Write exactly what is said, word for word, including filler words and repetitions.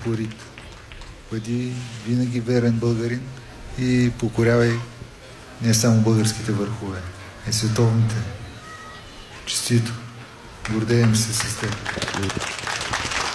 упорит. Бъди винаги верен българин и покорявай не само българските върхове, а световните. Честито! Гордеем се с теб.